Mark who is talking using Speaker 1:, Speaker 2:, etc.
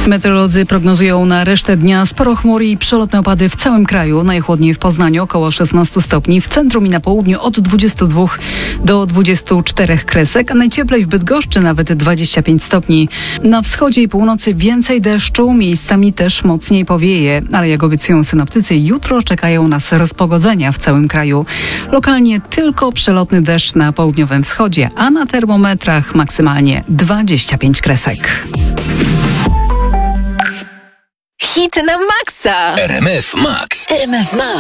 Speaker 1: Meteorolodzy prognozują na resztę dnia sporo chmur i przelotne opady w całym kraju. Najchłodniej w Poznaniu około 16 stopni, w centrum i na południu od 22 do 24 kresek, a najcieplej w Bydgoszczy nawet 25 stopni. Na wschodzie i północy więcej deszczu, miejscami też mocniej powieje, ale jak obiecują synoptycy, jutro czekają nas rozpogodzenia w całym kraju. Lokalnie tylko przelotny deszcz na południowym wschodzie, a na termometrach maksymalnie 25 kresek.
Speaker 2: Hit na maksa!
Speaker 3: RMF Max.
Speaker 2: RMF Max.